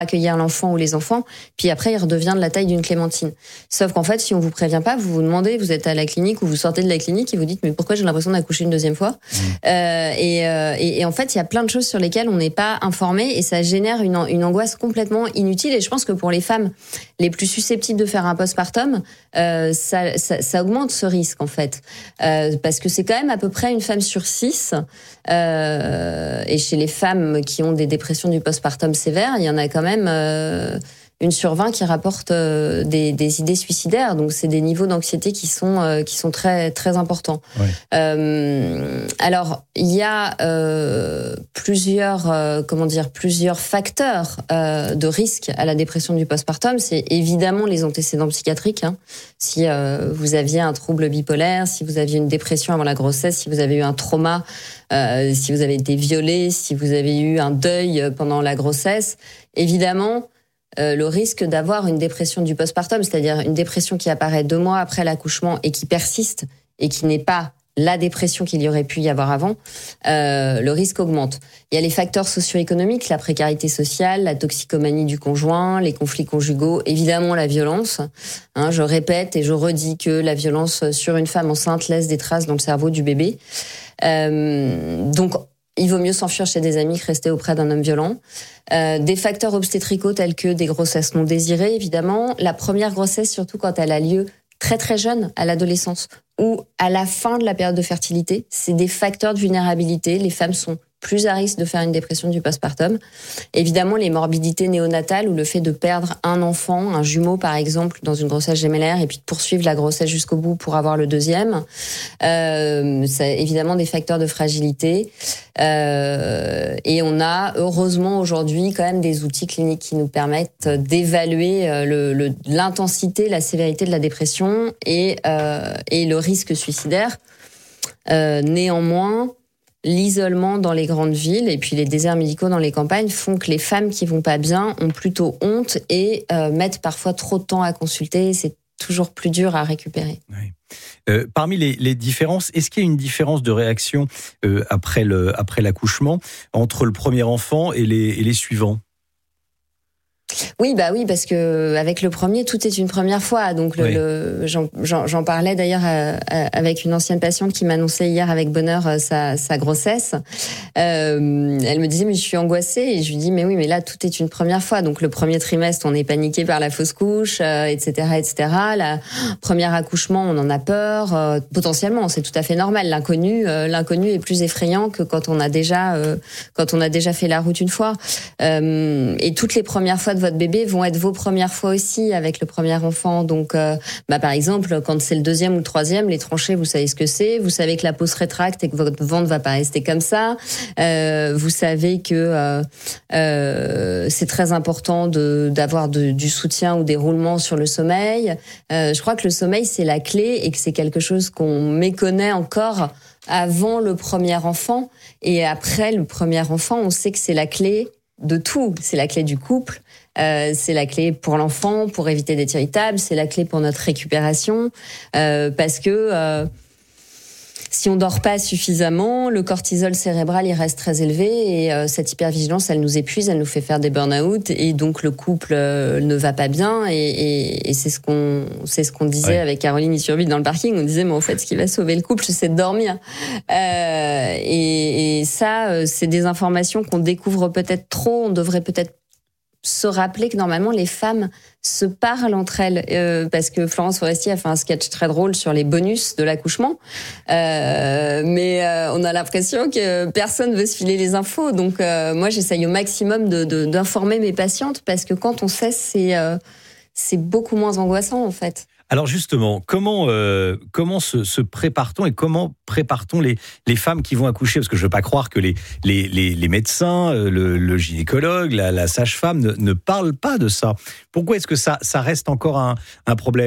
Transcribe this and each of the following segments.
accueillir l'enfant ou les enfants, puis après il redevient de la taille d'une clémentine. Sauf qu'en fait, si on vous prévient pas, vous vous demandez, vous êtes à la clinique ou vous sortez de la clinique et vous dites mais pourquoi j'ai l'impression d'accoucher une deuxième fois et en fait, il y a plein de choses sur lesquelles on n'est pas informé et ça génère une angoisse complètement inutile. Et je pense que pour les femmes les plus susceptibles de faire un postpartum, ça augmente ce risque en fait, parce que c'est quand même à peu près une femme sur 6 et chez les femmes qui ont des dépressions du postpartum sévères, il y en a quand même une sur 20 qui rapporte des idées suicidaires. Donc c'est des niveaux d'anxiété qui sont très très importants. Ouais. Alors il y a plusieurs facteurs de risque à la dépression du postpartum. C'est évidemment les antécédents psychiatriques. Si vous aviez un trouble bipolaire, si vous aviez une dépression avant la grossesse, si vous avez eu un trauma, si vous avez été violé, si vous avez eu un deuil pendant la grossesse, évidemment, le risque d'avoir une dépression du postpartum, c'est-à-dire une dépression qui apparaît 2 mois après l'accouchement et qui persiste et qui n'est pas la dépression qu'il y aurait pu y avoir avant, le risque augmente. Il y a les facteurs socio-économiques, la précarité sociale, la toxicomanie du conjoint, les conflits conjugaux, évidemment la violence. Je répète et je redis que la violence sur une femme enceinte laisse des traces dans le cerveau du bébé. Donc, il vaut mieux s'enfuir chez des amis que rester auprès d'un homme violent. Des facteurs obstétricaux tels que des grossesses non désirées, évidemment. La première grossesse, surtout quand elle a lieu très très jeune, à l'adolescence, ou à la fin de la période de fertilité, c'est des facteurs de vulnérabilité. Les femmes sont plus à risque de faire une dépression du postpartum. Évidemment, les morbidités néonatales ou le fait de perdre un enfant, un jumeau par exemple, dans une grossesse gémellaire et puis de poursuivre la grossesse jusqu'au bout pour avoir le deuxième. C'est évidemment des facteurs de fragilité. Et on a heureusement aujourd'hui quand même des outils cliniques qui nous permettent d'évaluer l'intensité, la sévérité de la dépression et le risque suicidaire. Néanmoins, l'isolement dans les grandes villes et puis les déserts médicaux dans les campagnes font que les femmes qui vont pas bien ont plutôt honte et mettent parfois trop de temps à consulter. C'est toujours plus dur à récupérer. Oui. Parmi les différences, est-ce qu'il y a une différence de réaction après l'accouchement entre le premier enfant et les suivants ? Oui, parce que avec le premier, tout est une première fois. Donc j'en parlais d'ailleurs avec une ancienne patiente qui m'annonçait hier avec bonheur sa grossesse. Elle me disait mais je suis angoissée et je lui dis mais oui mais là tout est une première fois. Donc le premier trimestre on est paniqué par la fausse couche, etc. La première accouchement on en a peur. Potentiellement c'est tout à fait normal. L'inconnu est plus effrayant que quand on a déjà fait la route une fois. Et toutes les premières fois de votre bébé vont être vos premières fois aussi avec le premier enfant. Donc, par exemple, quand c'est le deuxième ou le troisième, les tranchées, vous savez ce que c'est. Vous savez que la peau se rétracte et que votre ventre va pas rester comme ça. Vous savez que c'est très important d'avoir du soutien ou des roulements sur le sommeil. Je crois que le sommeil, c'est la clé et que c'est quelque chose qu'on méconnaît encore avant le premier enfant. Et après le premier enfant, on sait que c'est la clé de tout. C'est la clé du couple. C'est la clé pour l'enfant, pour éviter d'être irritable. C'est la clé pour notre récupération. Parce que si on dort pas suffisamment, le cortisol cérébral il reste très élevé et cette hypervigilance elle nous épuise, elle nous fait faire des burn-out et donc le couple ne va pas bien et c'est ce qu'on disait avec Caroline Isurville dans le parking. On disait mais en fait ce qui va sauver le couple c'est de dormir. Et ça c'est des informations qu'on découvre peut-être trop. On devrait peut-être se rappeler que normalement les femmes se parlent entre elles parce que Florence Foresti a fait un sketch très drôle sur les bonus de l'accouchement mais on a l'impression que personne veut se filer les infos donc moi j'essaye au maximum d'informer mes patientes parce que quand on sait c'est beaucoup moins angoissant en fait. Alors justement, comment se prépare-t-on et comment prépare-t-on les femmes qui vont accoucher ? Parce que je ne veux pas croire que les médecins, le gynécologue, la sage-femme ne parlent pas de ça. Pourquoi est-ce que ça reste encore un problème ?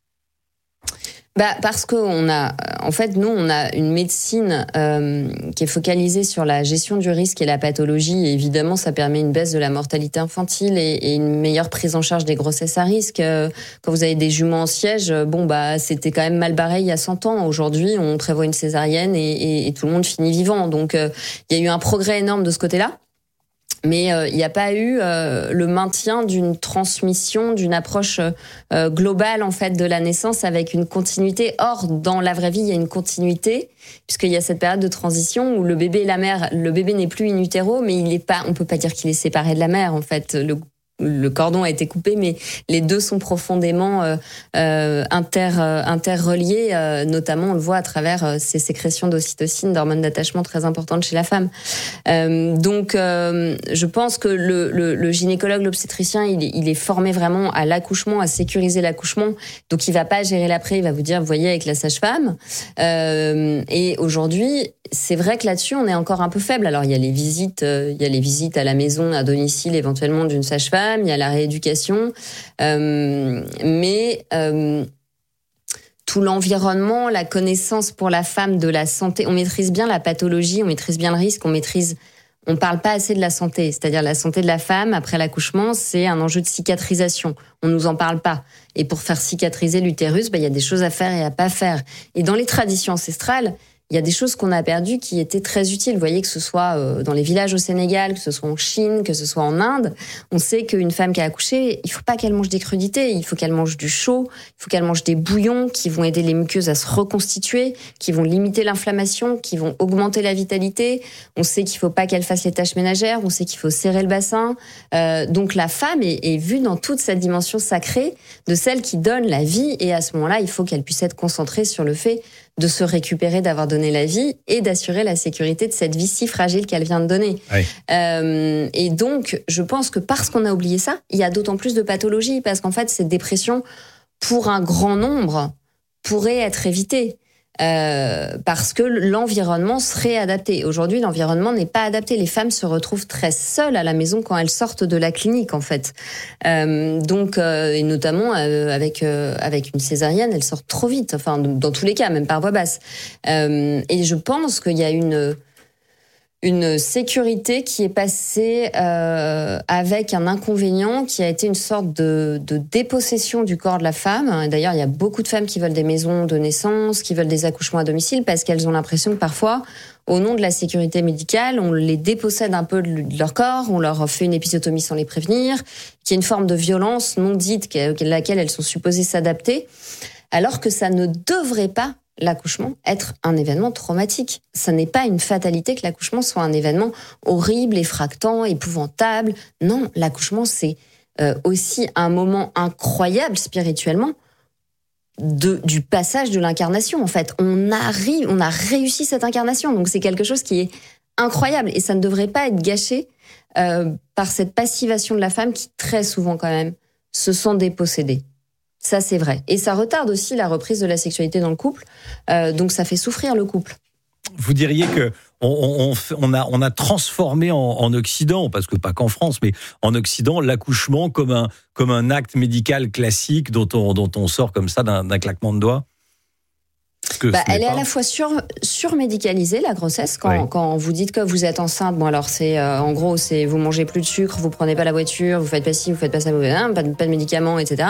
Parce que on a une médecine qui est focalisée sur la gestion du risque et la pathologie. Et évidemment, ça permet une baisse de la mortalité infantile et une meilleure prise en charge des grossesses à risque. Quand vous avez des juments en siège, c'était quand même mal barré il y a 100 ans. Aujourd'hui, on prévoit une césarienne et tout le monde finit vivant. Donc, il y a eu un progrès énorme de ce côté-là. Mais il n'y a pas eu le maintien d'une transmission, d'une approche globale en fait de la naissance avec une continuité. Or, dans la vraie vie, il y a une continuité puisqu'il y a cette période de transition où le bébé et la mère, le bébé n'est plus in utero, mais on peut pas dire qu'il est séparé de la mère en fait. Le cordon a été coupé, mais les deux sont profondément interreliés, notamment on le voit à travers ces sécrétions d'ocytocine, d'hormones d'attachement très importantes chez la femme. Donc, je pense que le gynécologue, l'obstétricien, il est formé vraiment à l'accouchement, à sécuriser l'accouchement. Donc, il va pas gérer l'après, il va vous dire, vous voyez, avec la sage-femme. Et aujourd'hui, c'est vrai que là-dessus, on est encore un peu faible. Alors, il y a les visites à la maison, à domicile, éventuellement d'une sage-femme. Il y a la rééducation, mais tout l'environnement, la connaissance pour la femme de la santé, on maîtrise bien la pathologie, on maîtrise bien le risque, on parle pas assez de la santé, c'est-à-dire la santé de la femme après l'accouchement, c'est un enjeu de cicatrisation. On nous en parle pas. Et pour faire cicatriser l'utérus, il y a des choses à faire et à pas faire. Et dans les traditions ancestrales, il y a des choses qu'on a perdues qui étaient très utiles. Vous voyez, que ce soit dans les villages au Sénégal, que ce soit en Chine, que ce soit en Inde, on sait qu'une femme qui a accouché, il faut pas qu'elle mange des crudités, il faut qu'elle mange du chaud, il faut qu'elle mange des bouillons qui vont aider les muqueuses à se reconstituer, qui vont limiter l'inflammation, qui vont augmenter la vitalité. On sait qu'il faut pas qu'elle fasse les tâches ménagères, on sait qu'il faut serrer le bassin. Donc la femme est vue dans toute sa dimension sacrée de celle qui donne la vie, et à ce moment-là, il faut qu'elle puisse être concentrée sur le fait de se récupérer, d'avoir donné la vie et d'assurer la sécurité de cette vie si fragile qu'elle vient de donner. Oui. Et donc, je pense que parce qu'on a oublié ça, il y a d'autant plus de pathologies, parce qu'en fait, cette dépression, pour un grand nombre, pourrait être évitée. Parce que l'environnement serait adapté. Aujourd'hui, l'environnement n'est pas adapté. Les femmes se retrouvent très seules à la maison quand elles sortent de la clinique, en fait. Donc, et notamment avec une césarienne, elles sortent trop vite. Enfin, dans tous les cas, même par voie basse. Et je pense qu'il y a une sécurité qui est passée avec un inconvénient qui a été une sorte de dépossession du corps de la femme. D'ailleurs, il y a beaucoup de femmes qui veulent des maisons de naissance, qui veulent des accouchements à domicile, parce qu'elles ont l'impression que parfois, au nom de la sécurité médicale, on les dépossède un peu de leur corps, on leur fait une épisiotomie sans les prévenir, qu'il y a une forme de violence non dite à laquelle elles sont supposées s'adapter, alors que ça ne devrait pas, l'accouchement, être un événement traumatique. Ça n'est pas une fatalité que l'accouchement soit un événement horrible, effractant, épouvantable. Non, l'accouchement, c'est aussi un moment incroyable spirituellement du passage de l'incarnation. En fait, on a réussi cette incarnation. Donc c'est quelque chose qui est incroyable, et ça ne devrait pas être gâché par cette passivation de la femme qui, très souvent quand même, se sent dépossédée. Ça, c'est vrai. Et ça retarde aussi la reprise de la sexualité dans le couple. Donc, ça fait souffrir le couple. Vous diriez que on a transformé en Occident, parce que pas qu'en France, mais en Occident, l'accouchement comme un acte médical classique dont on sort comme ça d'un claquement de doigts. Elle est à la fois surmédicalisée, la grossesse, quand vous dites que vous êtes enceinte. Bon, alors c'est en gros, c'est vous mangez plus de sucre, vous prenez pas la voiture, vous faites pas ci, vous faites pas ça, pas de médicaments, etc.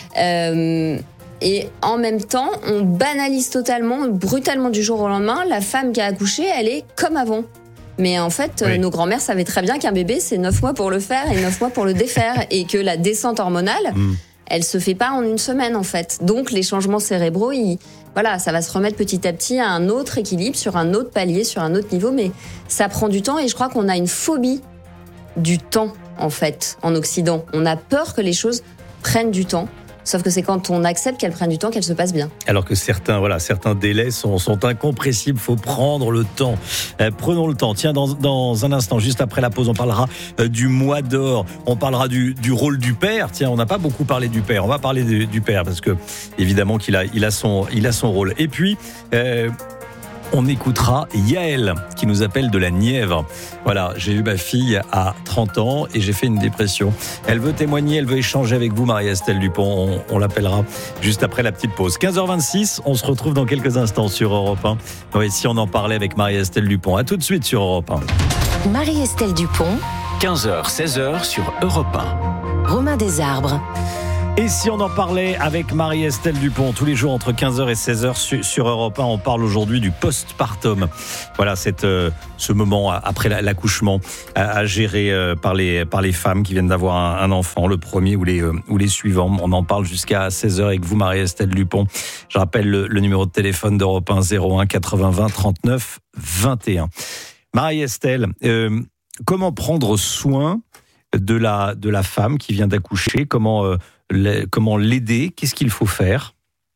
Et en même temps, on banalise totalement, brutalement du jour au lendemain, la femme qui a accouché, elle est comme avant. Mais en fait, nos grands-mères savaient très bien qu'un bébé, c'est 9 mois pour le faire et 9 mois pour le défaire, et que la descente hormonale, elle se fait pas en une semaine, en fait. Donc, les changements cérébraux, ça va se remettre petit à petit à un autre équilibre, sur un autre palier, sur un autre niveau, mais ça prend du temps, et je crois qu'on a une phobie du temps, en fait, en Occident. On a peur que les choses prennent du temps. Sauf que c'est quand on accepte qu'elles prennent du temps qu'elles se passent bien. Alors que certains délais sont incompressibles. Il faut prendre le temps. Prenons le temps. Tiens, dans un instant, juste après la pause, on parlera du mois d'or. On parlera du rôle du père. Tiens, on n'a pas beaucoup parlé du père. On va parler du père parce que, évidemment, qu'il a son rôle. Et puis, on écoutera Yael qui nous appelle de la Nièvre. Voilà, j'ai eu ma fille à 30 ans et j'ai fait une dépression. Elle veut témoigner, elle veut échanger avec vous, Marie-Estelle Dupont. On l'appellera juste après la petite pause. 15h26, on se retrouve dans quelques instants sur Europe 1. Oui, si on en parlait avec Marie-Estelle Dupont. À tout de suite sur Europe 1. Marie-Estelle Dupont. 15h, 16h sur Europe 1. Romain Desarbres. Et si on en parlait avec Marie-Estelle Dupont, tous les jours entre 15h et 16h sur Europe 1, on parle aujourd'hui du postpartum. Voilà, ce moment après l'accouchement à gérer par les femmes qui viennent d'avoir un enfant, le premier ou les suivants. On en parle jusqu'à 16h avec vous, Marie-Estelle Dupont. Je rappelle le numéro de téléphone d'Europe 1, 01 80 20 39 21. Marie-Estelle, comment prendre soin de la femme qui vient d'accoucher? Comment l'aider? Qu'est-ce qu'il faut faire?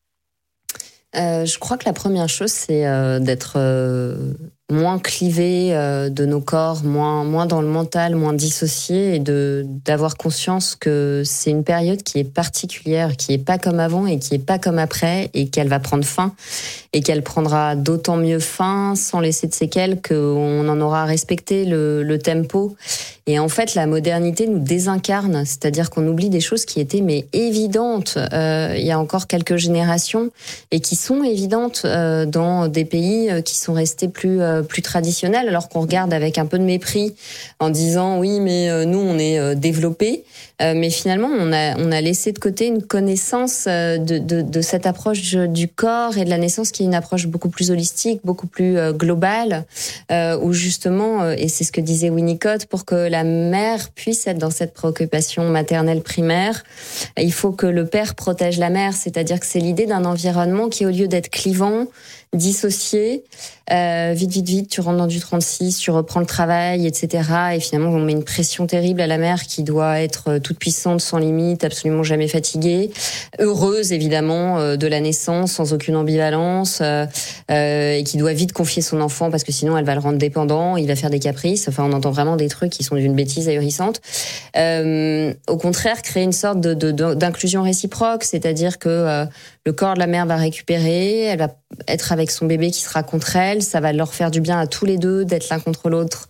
Je crois que la première chose, c'est d'être moins clivé de nos corps, moins dans le mental, moins dissocié, et d'avoir conscience que c'est une période qui est particulière, qui est pas comme avant et qui est pas comme après, et qu'elle va prendre fin, et qu'elle prendra d'autant mieux fin sans laisser de séquelles qu'on en aura respecté le tempo. Et en fait, la modernité nous désincarne, c'est-à-dire qu'on oublie des choses qui étaient évidentes il y a encore quelques générations, et qui sont évidentes dans des pays qui sont restés plus traditionnels, alors qu'on regarde avec un peu de mépris en disant oui, mais nous on est développés, mais finalement on a laissé de côté une connaissance de cette approche du corps et de la naissance, qui est une approche beaucoup plus holistique, beaucoup plus globale, où justement, et c'est ce que disait Winnicott, pour que la mère puisse être dans cette préoccupation maternelle primaire, il faut que le père protège la mère, c'est-à-dire que c'est l'idée d'un environnement qui, au lieu d'être clivant, dissocié, vite, tu rentres dans du 36, tu reprends le travail, etc. Et finalement, on met une pression terrible à la mère qui doit être toute puissante, sans limite, absolument jamais fatiguée, heureuse évidemment de la naissance, sans aucune ambivalence, et qui doit vite confier son enfant parce que sinon elle va le rendre dépendant, il va faire des caprices. Enfin, on entend vraiment des trucs qui sont d'une bêtise ahurissante. Au contraire, créer une sorte d'inclusion réciproque, c'est-à-dire que le corps de la mère va récupérer, elle va être avec son bébé qui sera contre elle, ça va leur faire du bien à tous les deux d'être l'un contre l'autre.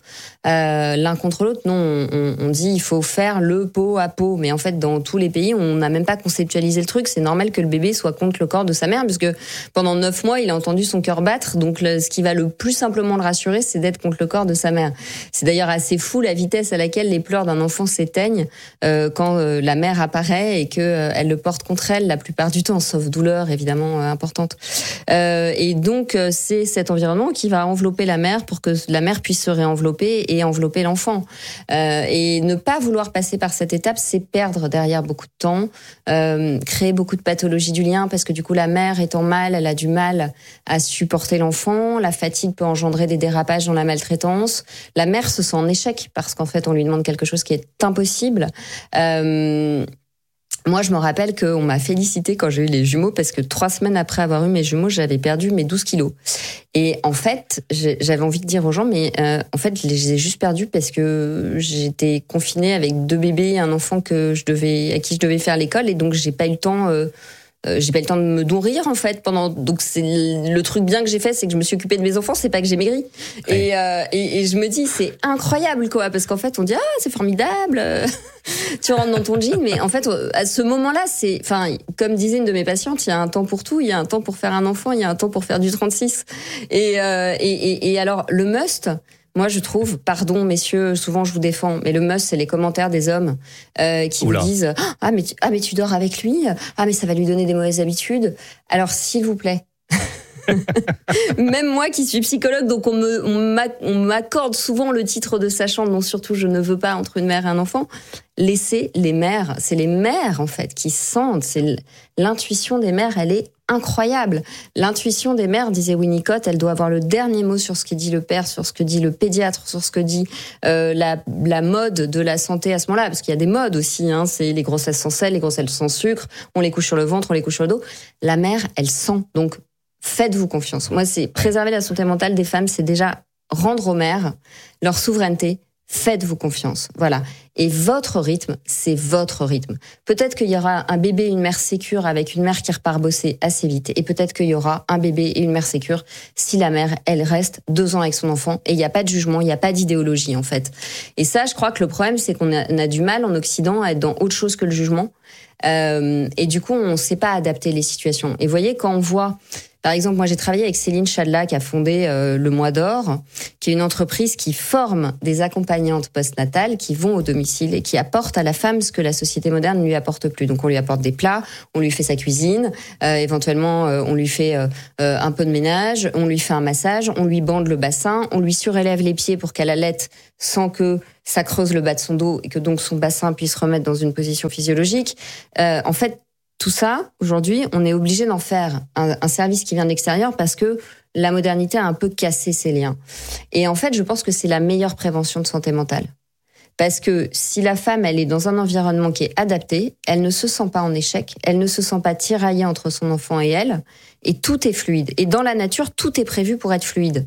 Non, on dit il faut faire le peau à peau, mais en fait dans tous les pays on n'a même pas conceptualisé le truc. C'est normal que le bébé soit contre le corps de sa mère, puisque pendant 9 mois il a entendu son cœur battre, donc ce qui va le plus simplement le rassurer, c'est d'être contre le corps de sa mère. C'est d'ailleurs assez fou la vitesse à laquelle les pleurs d'un enfant s'éteignent quand la mère apparaît et que elle le porte contre elle, la plupart du temps, sauf douleur évidemment importante. Et donc c'est cet environnement qui va envelopper la mère pour que la mère puisse se réenvelopper et envelopper l'enfant. Et ne pas vouloir passer par cette étape, c'est perdre derrière beaucoup de temps, créer beaucoup de pathologies du lien, parce que du coup la mère étant mal, elle a du mal à supporter l'enfant, la fatigue peut engendrer des dérapages dans la maltraitance, la mère se sent en échec parce qu'en fait on lui demande quelque chose qui est impossible. Moi, je me rappelle qu'on m'a félicité quand j'ai eu les jumeaux, parce que 3 semaines après avoir eu mes jumeaux, j'avais perdu mes 12 kilos. Et en fait, j'avais envie de dire aux gens, mais en fait, je les ai juste perdus parce que j'étais confinée avec 2 bébés et un enfant à qui je devais faire l'école, et donc j'ai pas eu le temps de me nourrir en fait pendant. Donc c'est le truc bien que j'ai fait, c'est que je me suis occupée de mes enfants, c'est pas que j'ai maigri. Ouais. Et je me dis c'est incroyable quoi, parce qu'en fait on dit c'est formidable. Tu rentres dans ton jean, mais en fait, à ce moment-là, comme disait une de mes patientes, il y a un temps pour tout, il y a un temps pour faire un enfant, il y a un temps pour faire du 36. Et alors, le must, moi, je trouve, pardon, messieurs, souvent je vous défends, mais le must, c'est les commentaires des hommes qui vous disent mais tu dors avec lui, mais ça va lui donner des mauvaises habitudes. Alors, s'il vous plaît. Même moi qui suis psychologue, donc on m'accorde souvent le titre de sachante, dont surtout je ne veux pas entre une mère et un enfant. Laissez les mères, c'est les mères en fait qui sentent, c'est l'intuition des mères, elle est incroyable. L'intuition des mères, disait Winnicott, elle doit avoir le dernier mot sur ce que dit le père, sur ce que dit le pédiatre, sur ce que dit la mode de la santé à ce moment-là, parce qu'il y a des modes aussi, c'est les grossesses sans sel, les grossesses sans sucre, on les couche sur le ventre, on les couche sur le dos. La mère, elle sent, donc faites-vous confiance. Moi, c'est préserver la santé mentale des femmes, c'est déjà rendre aux mères leur souveraineté. Faites-vous confiance. Voilà. Et votre rythme, c'est votre rythme. Peut-être qu'il y aura un bébé et une mère sécure avec une mère qui repart bosser assez vite. Et peut-être qu'il y aura un bébé et une mère sécure si la mère, elle reste 2 ans avec son enfant. Et il n'y a pas de jugement, il n'y a pas d'idéologie, en fait. Et ça, je crois que le problème, c'est qu'on a du mal en Occident à être dans autre chose que le jugement. Et du coup, on ne sait pas adapter les situations. Et vous voyez, quand on voit Par exemple, moi j'ai travaillé avec Céline Chadla qui a fondé le Mois d'Or, qui est une entreprise qui forme des accompagnantes postnatales qui vont au domicile et qui apportent à la femme ce que la société moderne ne lui apporte plus. Donc on lui apporte des plats, on lui fait sa cuisine, éventuellement on lui fait un peu de ménage, on lui fait un massage, on lui bande le bassin, on lui surélève les pieds pour qu'elle allaite sans que ça creuse le bas de son dos et que donc son bassin puisse remettre dans une position physiologique. En fait, tout ça, aujourd'hui, on est obligé d'en faire un service qui vient de l'extérieur parce que la modernité a un peu cassé ces liens. Et en fait, je pense que c'est la meilleure prévention de santé mentale. Parce que si la femme, elle est dans un environnement qui est adapté, elle ne se sent pas en échec, elle ne se sent pas tiraillée entre son enfant et elle, et tout est fluide. Et dans la nature, tout est prévu pour être fluide.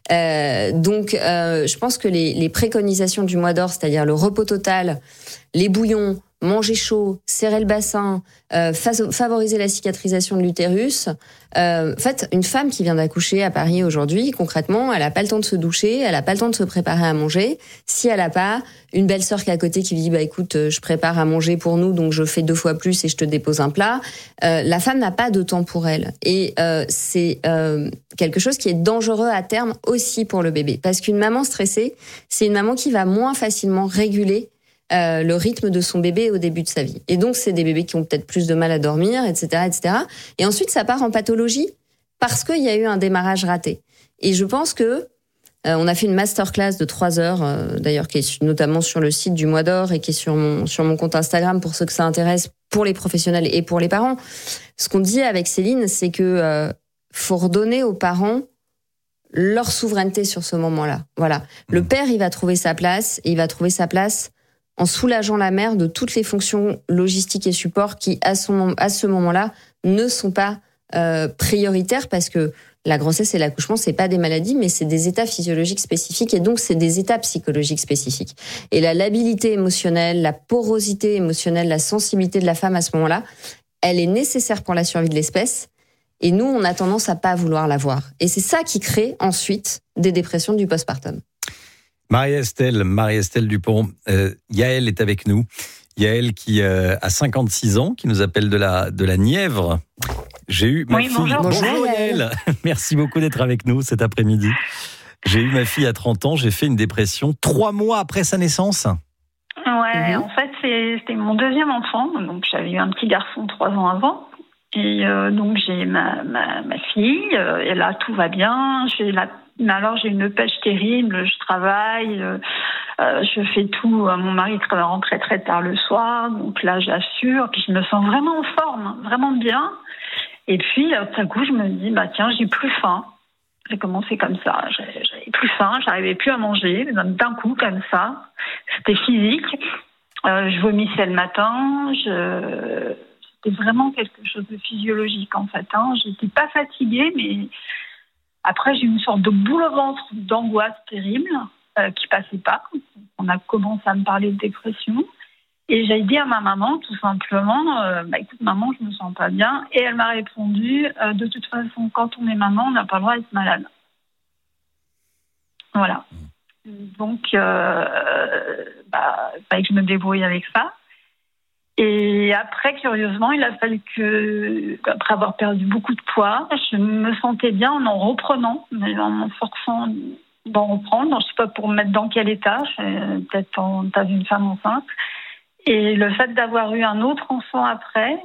Donc, je pense que les préconisations du Mois d'Or, c'est-à-dire le repos total, les bouillons, manger chaud, serrer le bassin, favoriser la cicatrisation de l'utérus. En fait, une femme qui vient d'accoucher à Paris aujourd'hui, concrètement, elle a pas le temps de se doucher, elle a pas le temps de se préparer à manger. Si elle a pas une belle sœur qui est à côté qui lui dit, bah écoute, je prépare à manger pour nous, donc je fais 2 fois plus et je te dépose un plat. La femme n'a pas de temps pour elle. Et c'est quelque chose qui est dangereux à terme aussi pour le bébé. Parce qu'une maman stressée, c'est une maman qui va moins facilement réguler le rythme de son bébé au début de sa vie. Et donc, c'est des bébés qui ont peut-être plus de mal à dormir, etc., etc. Et ensuite, ça part en pathologie parce qu'il y a eu un démarrage raté. Et je pense que on a fait une masterclass de 3 heures, d'ailleurs, qui est notamment sur le site du Mois d'Or et qui est sur mon compte Instagram pour ceux que ça intéresse, pour les professionnels et pour les parents. Ce qu'on dit avec Céline, c'est que faut redonner aux parents leur souveraineté sur ce moment-là. Voilà. Le père, il va trouver sa place et il va trouver sa place en soulageant la mère de toutes les fonctions logistiques et supports qui, à ce moment-là, ne sont pas prioritaires parce que la grossesse et l'accouchement, c'est pas des maladies, mais c'est des états physiologiques spécifiques et donc c'est des états psychologiques spécifiques. Et la labilité émotionnelle, la porosité émotionnelle, la sensibilité de la femme à ce moment-là, elle est nécessaire pour la survie de l'espèce. Et nous, on a tendance à pas vouloir la voir. Et c'est ça qui crée ensuite des dépressions du postpartum. Marie-Estelle Dupont, Yaël est avec nous. Yaël qui a 56 ans, qui nous appelle de la Nièvre. J'ai eu ma fille. Bonjour Yaël. Merci beaucoup d'être avec nous cet après-midi. J'ai eu ma fille à 30 ans, j'ai fait une dépression 3 mois après sa naissance. Ouais, en fait, c'était mon 2e enfant. Donc j'avais eu un petit garçon 3 ans avant. Et donc j'ai ma fille, et là tout va bien. Mais alors j'ai une pêche terrible, je travaille, je fais tout. Mon mari rentre très très tard le soir, donc là j'assure, puis je me sens vraiment en forme, vraiment bien. Et puis tout à coup je me dis, bah tiens, j'ai plus faim. J'ai commencé comme ça, j'avais plus faim, j'arrivais plus à manger, d'un coup comme ça. C'était physique, je vomissais le matin, c'était vraiment quelque chose de physiologique en fait. J'étais pas fatiguée, mais après j'ai eu une sorte de boule au ventre, d'angoisse terrible qui passait pas. On a commencé à me parler de dépression et j'ai dit à ma maman tout simplement, écoute maman, je me sens pas bien. Et elle m'a répondu, de toute façon, quand on est maman, on n'a pas le droit d'être malade. Voilà. Donc, il fallait que je me débrouille avec ça. Et après, curieusement, il a fallu après avoir perdu beaucoup de poids, je me sentais bien en reprenant, mais en m'efforçant d'en reprendre. Je ne sais pas pour me mettre dans quel état, peut-être en tas d'une femme enceinte. Et le fait d'avoir eu un autre enfant après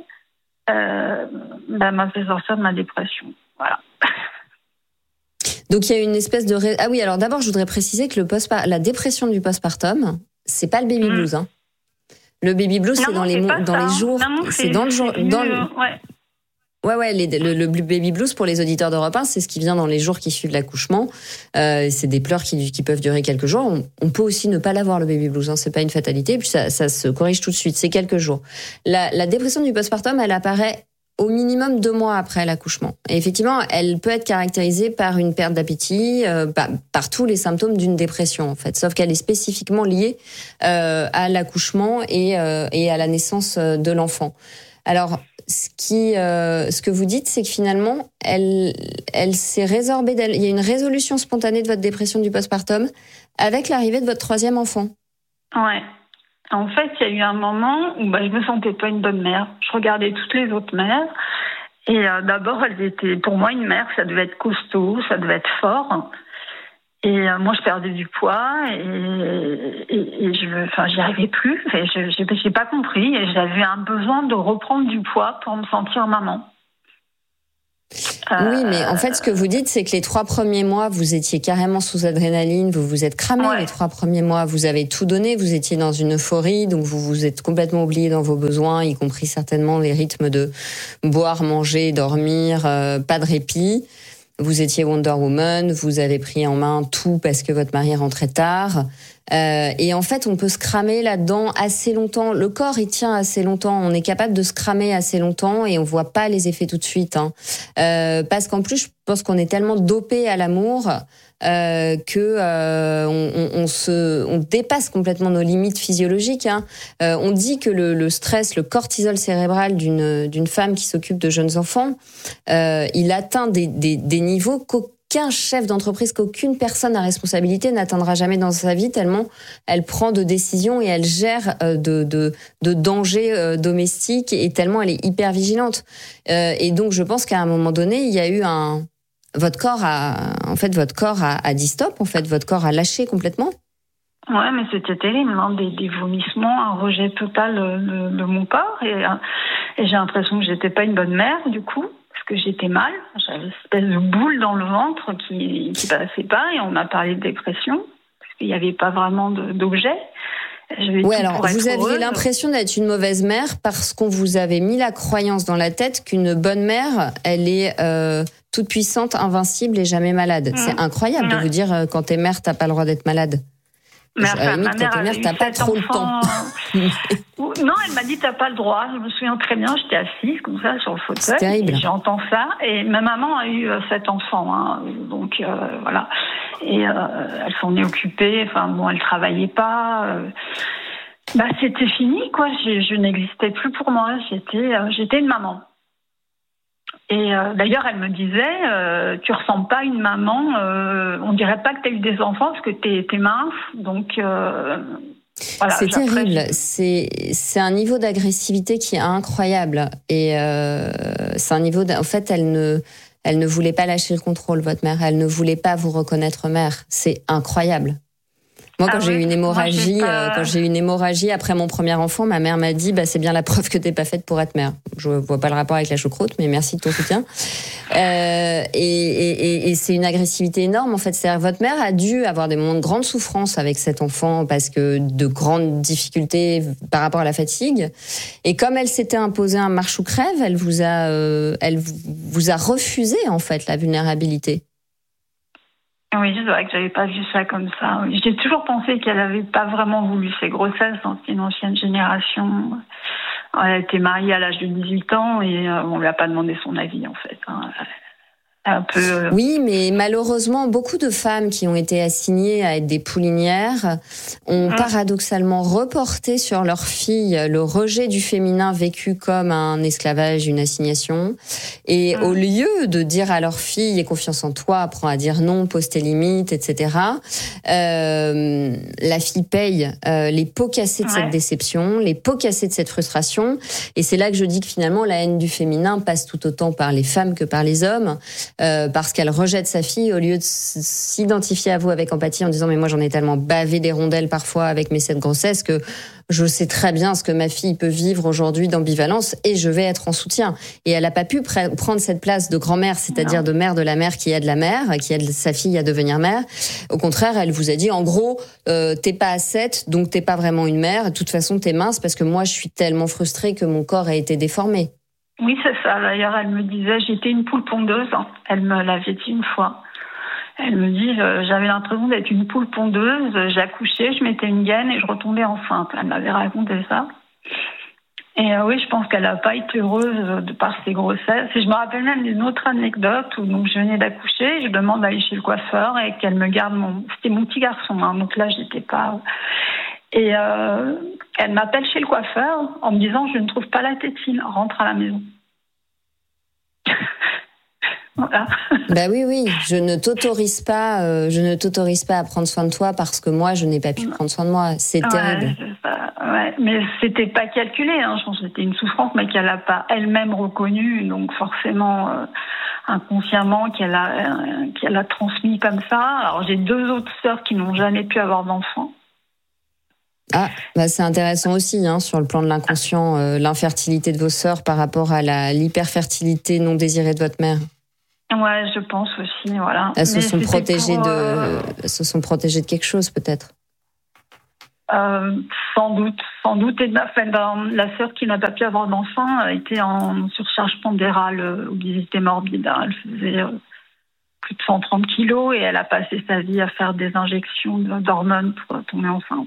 m'a fait sortir de ma dépression. Voilà. Donc il y a une espèce de... Ah oui, alors d'abord, je voudrais préciser que la dépression du postpartum, c'est pas le baby blues, hein. Le baby blues, c'est dans les jours. Non, c'est dans le jour. Ouais. Le baby blues pour les auditeurs d'Europe 1, c'est ce qui vient dans les jours qui suivent l'accouchement. C'est des pleurs qui peuvent durer quelques jours. On peut aussi ne pas l'avoir le baby blues, hein, c'est pas une fatalité. Puis ça se corrige tout de suite. C'est quelques jours. La dépression du postpartum, elle apparaît au minimum 2 mois après l'accouchement. Et effectivement, elle peut être caractérisée par une perte d'appétit, par tous les symptômes d'une dépression, en fait. Sauf qu'elle est spécifiquement liée à l'accouchement et à la naissance de l'enfant. Alors, ce que vous dites, c'est que finalement, elle s'est résorbée d'elle. Il y a une résolution spontanée de votre dépression du postpartum avec l'arrivée de votre 3e enfant. Ouais. En fait, il y a eu un moment où je me sentais pas une bonne mère. Je regardais toutes les autres mères Et d'abord, elles étaient, pour moi, une mère, ça devait être costaud, ça devait être fort. Et moi, je perdais du poids et j'y arrivais plus. Et j'ai pas compris. Et j'avais un besoin de reprendre du poids pour me sentir maman. Oui, mais en fait, ce que vous dites, c'est que les 3 premiers mois, vous étiez carrément sous adrénaline, vous vous êtes cramé. Les 3 premiers mois, vous avez tout donné, vous étiez dans une euphorie, donc vous vous êtes complètement oublié dans vos besoins, y compris certainement les rythmes de boire, manger, dormir, pas de répit. Vous étiez Wonder Woman, vous avez pris en main tout parce que votre mari rentrait tard. Et en fait, on peut se cramer là-dedans assez longtemps. Le corps, il tient assez longtemps. On est capable de se cramer assez longtemps et on voit pas les effets tout de suite. Parce qu'en plus, je pense qu'on est tellement dopé à l'amour que on dépasse complètement nos limites physiologiques. On dit que le stress, le cortisol cérébral d'une femme qui s'occupe de jeunes enfants, il atteint des niveaux qu'aucun chef d'entreprise, qu'aucune personne à responsabilité n'atteindra jamais dans sa vie, tellement elle prend de décisions et elle gère de dangers domestiques et tellement elle est hyper vigilante. Et donc je pense qu'à un moment donné, il y a eu votre corps a dit stop, en fait, votre corps a lâché complètement. Ouais, mais c'était terrible, des vomissements, un rejet total de mon corps et j'ai l'impression que j'étais pas une bonne mère du coup. Que j'étais mal, j'avais une espèce de boule dans le ventre qui passait pas et on m'a parlé de dépression parce qu'il n'y avait pas vraiment d'objet. Oui, alors vous aviez l'impression d'être une mauvaise mère parce qu'on vous avait mis la croyance dans la tête qu'une bonne mère, elle est toute puissante, invincible et jamais malade. C'est incroyable de vous dire quand t'es mère, t'as pas le droit d'être malade. À la limite, quand t'es mère, t'as pas trop le temps. Non, elle m'a dit t'as pas le droit. Je me souviens très bien, j'étais assise comme ça sur le fauteuil. C'est terrible. Et j'entends ça. Et ma maman a eu 7 enfants, donc voilà. Et elle s'en est occupée. Enfin bon, elle travaillait pas. C'était fini quoi. Je n'existais plus pour moi. J'étais une maman. Et d'ailleurs, elle me disait, tu ressembles pas à une maman. On dirait pas que tu as eu des enfants parce que t'es mince. Donc voilà, c'est terrible. C'est un niveau d'agressivité qui est incroyable. Et c'est un niveau. En fait, elle ne voulait pas lâcher le contrôle, votre mère. Elle ne voulait pas vous reconnaître mère. C'est incroyable. Moi, quand j'ai eu une hémorragie après mon premier enfant, ma mère m'a dit, c'est bien la preuve que t'es pas faite pour être mère. Je vois pas le rapport avec la choucroute, mais merci de ton soutien. Et c'est une agressivité énorme, en fait. C'est-à-dire, votre mère a dû avoir des moments de grande souffrance avec cet enfant parce que de grandes difficultés par rapport à la fatigue. Et comme elle s'était imposée un marche ou crève, elle vous a refusé, en fait, la vulnérabilité. Oui, c'est vrai que j'avais pas vu ça comme ça. J'ai toujours pensé qu'elle avait pas vraiment voulu ses grossesses. C'est une ancienne génération. Elle était mariée à l'âge de 18 ans et on lui a pas demandé son avis, en fait. Un peu. Oui, mais malheureusement, beaucoup de femmes qui ont été assignées à être des poulinières ont paradoxalement reporté sur leurs filles le rejet du féminin vécu comme un esclavage, une assignation. Et au lieu de dire à leurs filles, aie confiance en toi, apprends à dire non, pose tes limites, etc., la fille paye les pots cassés de cette déception, les pots cassés de cette frustration. Et c'est là que je dis que finalement, la haine du féminin passe tout autant par les femmes que par les hommes. Parce qu'elle rejette sa fille au lieu de s'identifier à vous avec empathie en disant mais moi j'en ai tellement bavé des rondelles parfois avec mes 7 grossesses que je sais très bien ce que ma fille peut vivre aujourd'hui d'ambivalence et je vais être en soutien. Et elle n'a pas pu prendre cette place de grand-mère, c'est-à-dire de mère de la mère qui aide la mère, qui aide sa fille à devenir mère. Au contraire, elle vous a dit en gros t'es pas à 7 donc t'es pas vraiment une mère. De toute façon t'es mince parce que moi je suis tellement frustrée que mon corps a été déformé. Oui, c'est ça. D'ailleurs, elle me disait, j'étais une poule pondeuse. Elle me l'avait dit une fois. Elle me dit, j'avais l'impression d'être une poule pondeuse. J'accouchais, je mettais une gaine et je retombais enceinte. Elle m'avait raconté ça. Et oui, je pense qu'elle n'a pas été heureuse de par ses grossesses. Et je me rappelle même d'une autre anecdote où donc, je venais d'accoucher. Je demande d'aller chez le coiffeur et qu'elle me garde C'était mon petit garçon, donc là, j'étais pas... Et elle m'appelle chez le coiffeur en me disant « Je ne trouve pas la tétine, rentre à la maison. » Voilà. Bah oui, je ne t'autorise pas à prendre soin de toi parce que moi je n'ai pas pu prendre soin de moi. C'est terrible. Ouais, mais c'était pas calculé. Je pense que c'était une souffrance, mais qu'elle a pas elle-même reconnue, donc forcément inconsciemment qu'elle a transmis comme ça. Alors j'ai 2 autres sœurs qui n'ont jamais pu avoir d'enfants. Ah, bah c'est intéressant aussi sur le plan de l'inconscient, l'infertilité de vos sœurs par rapport à l'hyperfertilité non désirée de votre mère. Ouais, je pense aussi, voilà. Elles se sont protégées de quelque chose, peut-être. Sans doute. Et la sœur qui n'a pas pu avoir d'enfant était en surcharge pondérale, obésité morbide. Elle faisait plus de 130 kilos et elle a passé sa vie à faire des injections d'hormones pour tomber enceinte.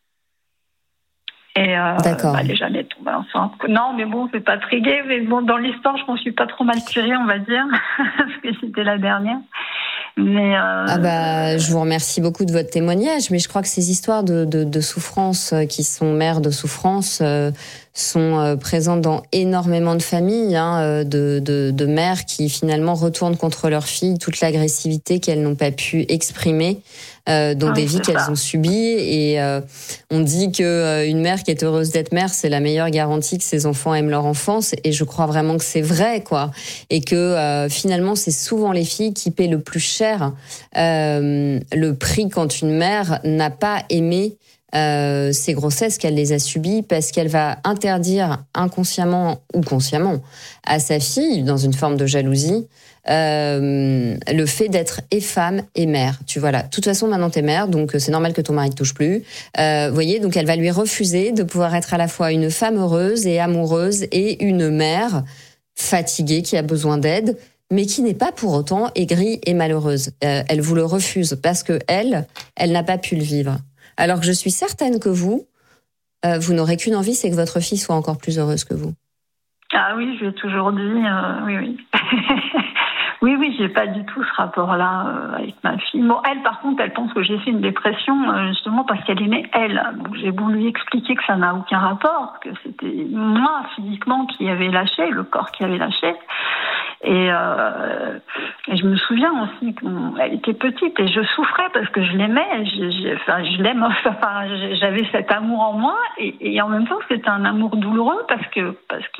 Et elle n'est jamais tombée enceinte. Non, mais bon, c'est pas très gai. Mais bon, dans l'histoire, je m'en suis pas trop mal tirée, on va dire, parce que c'était la dernière. Mais je vous remercie beaucoup de votre témoignage, mais je crois que ces histoires de souffrance qui sont mères de souffrance sont présentes dans énormément de familles, de mères qui finalement retournent contre leurs filles toute l'agressivité qu'elles n'ont pas pu exprimer dans des vies qu'elles ont subies. Et on dit que une mère qui est heureuse d'être mère, c'est la meilleure garantie que ses enfants aiment leur enfance. Et je crois vraiment que c'est vrai, quoi. Et que finalement, c'est souvent les filles qui paient le plus cher le prix quand une mère n'a pas aimé ces grossesses, qu'elle les a subies, parce qu'elle va interdire inconsciemment ou consciemment à sa fille, dans une forme de jalousie, le fait d'être et femme et mère. Tu vois là, de toute façon maintenant t'es mère, donc c'est normal que ton mari te touche plus. Voyez, donc elle va lui refuser de pouvoir être à la fois une femme heureuse et amoureuse et une mère fatiguée qui a besoin d'aide, mais qui n'est pas pour autant aigrie et malheureuse. Elle vous le refuse parce que elle n'a pas pu le vivre. Alors que je suis certaine que vous n'aurez qu'une envie, c'est que votre fille soit encore plus heureuse que vous. Ah oui, je l'ai toujours dit, oui. Oui, j'ai pas du tout ce rapport-là avec ma fille. Bon, elle, par contre, elle pense que j'ai fait une dépression justement parce qu'elle aimait elle. Donc j'ai voulu lui expliquer que ça n'a aucun rapport, que c'était moi physiquement qui avait lâché, le corps qui avait lâché. Et je me souviens aussi qu'elle était petite et je souffrais parce que je l'aimais. Je l'aime. Enfin, j'avais cet amour en moi et en même temps c'était un amour douloureux parce que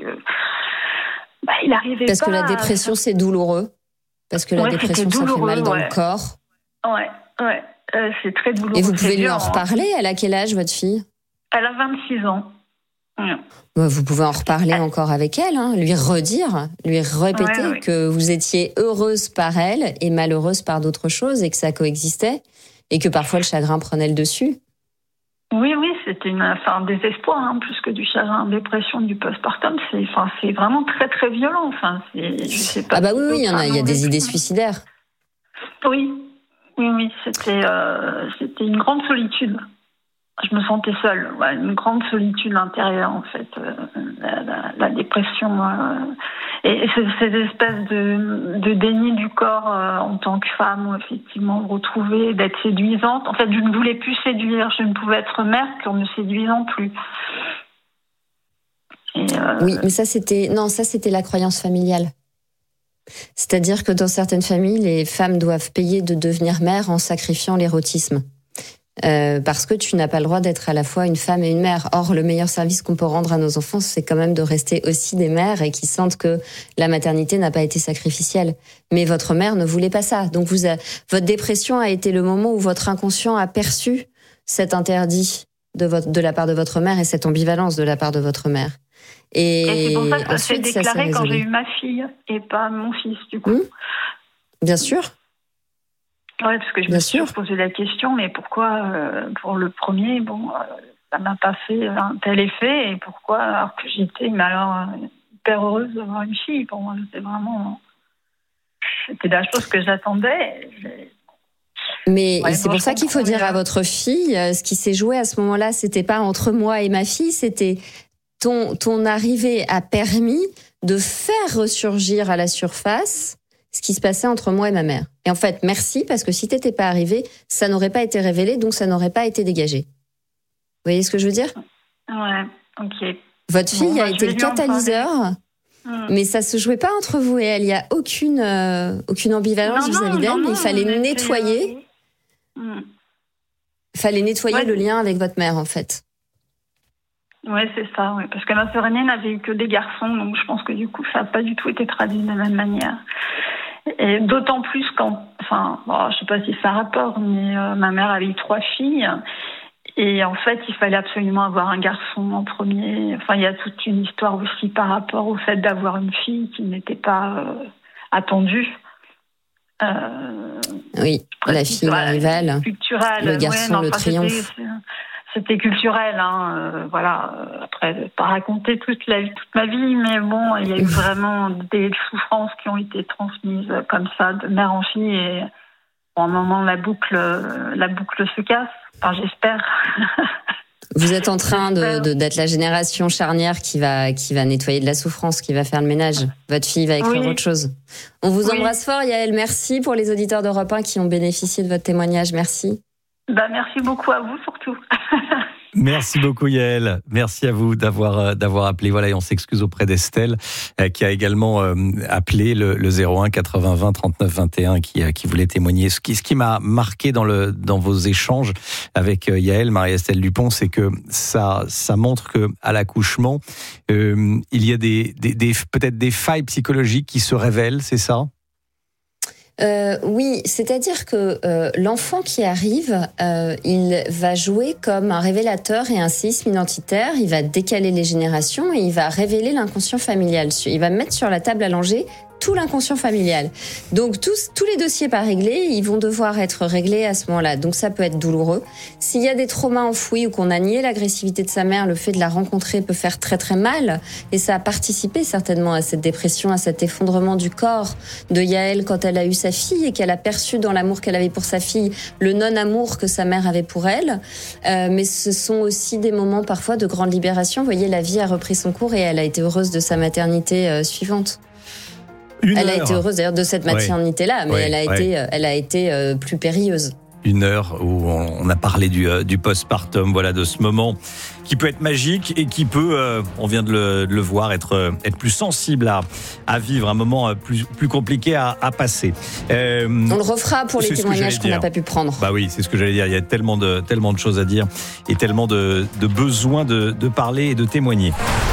il arrivait parce pas. Parce que la dépression c'est douloureux. Parce que la dépression ça fait mal dans le corps. Ouais, c'est très douloureux. Et vous pouvez lui en reparler. Elle a quel âge votre fille? Elle a 26 ans. Vous pouvez en reparler encore avec elle, lui redire, lui répéter que vous étiez heureuse par elle et malheureuse par d'autres choses et que ça coexistait et que parfois le chagrin prenait le dessus. Oui, c'était un désespoir, plus que du chagrin, dépression, du postpartum, c'est vraiment très très violent. Je sais pas. Ah bah oui, il y a des idées suicidaires. Oui, c'était une grande solitude. Je me sentais seule, une grande solitude intérieure en fait, la dépression et ces espèces de déni du corps en tant que femme, où effectivement retrouver, d'être séduisante. En fait, je ne voulais plus séduire, je ne pouvais être mère qu'en ne séduisant plus. Oui, mais ça c'était la croyance familiale. C'est-à-dire que dans certaines familles, les femmes doivent payer de devenir mères en sacrifiant l'érotisme. Parce que tu n'as pas le droit d'être à la fois une femme et une mère. Or, le meilleur service qu'on peut rendre à nos enfants, c'est quand même de rester aussi des mères et qui sentent que la maternité n'a pas été sacrificielle. Mais votre mère ne voulait pas ça. Donc, votre dépression a été le moment où votre inconscient a perçu cet interdit de la part de votre mère et cette ambivalence de la part de votre mère. Et c'est pour ça que ça s'est déclaré quand j'ai eu ma fille et pas mon fils, du coup. Bien sûr. Oui, parce que je me suis posé la question, mais pourquoi pour le premier, ça m'a pas fait un tel effet, et pourquoi, alors que j'étais hyper heureuse d'avoir une fille, pour moi, c'était la chose que j'attendais. Mais c'est pour ça qu'il faut dire à votre fille, ce qui s'est joué à ce moment-là, c'était pas entre moi et ma fille, c'était ton arrivée a permis de faire ressurgir à la surface ce qui se passait entre moi et ma mère. Et en fait, merci, parce que si t'étais pas arrivé, ça n'aurait pas été révélé, donc ça n'aurait pas été dégagé. Vous voyez ce que je veux dire ? Ouais, ok. Votre fille a été le catalyseur Mais ça se jouait pas entre vous et elle. Il y a aucune ambivalence vis-à-vis d'elle. Mais il fallait nettoyer. Il fallait nettoyer le lien avec votre mère, en fait. Ouais, c'est ça. Ouais. Parce que ma sœur aînée n'avait eu que des garçons, donc je pense que du coup, ça n'a pas du tout été traduit de la même manière. Et d'autant plus je sais pas si ça a rapport, mais ma mère avait eu 3 filles. Et en fait, il fallait absolument avoir un garçon en premier. Enfin, il y a toute une histoire aussi par rapport au fait d'avoir une fille qui n'était pas attendue. Oui, la fille rivale, le garçon, le triomphe. C'était culturel, après, pas raconter toute ma vie, mais bon, il y a eu vraiment des souffrances qui ont été transmises comme ça, de mère en fille, et à un moment, la boucle se casse. Enfin, j'espère. Vous êtes en train d'être la génération charnière qui va nettoyer de la souffrance, qui va faire le ménage. Votre fille va écrire autre chose. On vous embrasse fort, Yaël. Merci pour les auditeurs d'Europe 1 qui ont bénéficié de votre témoignage. Merci. Merci beaucoup à vous, surtout. Merci beaucoup Yaël, merci à vous d'avoir appelé. Voilà, et on s'excuse auprès d'Estelle qui a également appelé le 01 80 20 39 21 qui voulait témoigner. Ce qui m'a marqué dans vos échanges avec Yaël, Marie-Estelle Dupont, c'est que ça montre que à l'accouchement il y a peut-être des failles psychologiques qui se révèlent, c'est ça? Oui, c'est-à-dire que l'enfant qui arrive, il va jouer comme un révélateur et un séisme identitaire. Il va décaler les générations et il va révéler l'inconscient familial. Il va mettre sur la table à langer tout l'inconscient familial. Donc tous les dossiers pas réglés, ils vont devoir être réglés à ce moment-là. Donc ça peut être douloureux. S'il y a des traumas enfouis ou qu'on a nié l'agressivité de sa mère, le fait de la rencontrer peut faire très très mal. Et ça a participé certainement à cette dépression, à cet effondrement du corps de Yaël quand elle a eu sa fille et qu'elle a perçu dans l'amour qu'elle avait pour sa fille le non-amour que sa mère avait pour elle. Mais ce sont aussi des moments parfois de grande libération. Vous voyez, la vie a repris son cours et elle a été heureuse de sa maternité suivante. Elle a été heureuse d'ailleurs de cette maternité-là, mais elle a été plus périlleuse. 1 heure où on a parlé du postpartum, voilà, de ce moment qui peut être magique et qui peut, on vient de le voir, être plus sensible à vivre, un moment plus compliqué à passer. On le refera pour les témoignages qu'on n'a pas pu prendre. Bah oui, c'est ce que j'allais dire. Il y a tellement de choses à dire et tellement de besoin de parler et de témoigner.